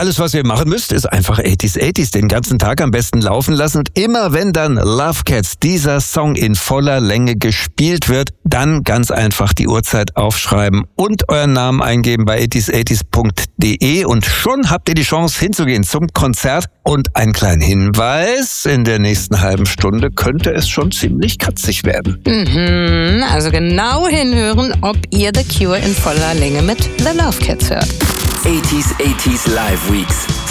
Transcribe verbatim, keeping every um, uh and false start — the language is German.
alles, was ihr machen müsst, ist einfach achtziger achtziger den ganzen Tag am besten laufen lassen. Und immer wenn dann Love Cats, dieser Song in voller Länge gespielt wird, dann ganz einfach die Uhrzeit aufschreiben und euren Namen eingeben bei achtziger achtziger punkt de und schon habt ihr die Chance hinzugehen zum Konzert. Und ein kleiner Hinweis, in der nächsten halben Stunde könnte es schon ziemlich kratzig werden. Mhm, also genau hinhören, ob ihr The Cure in voller Länge mit The Love Cats hört. achtziger achtziger Live Weeks.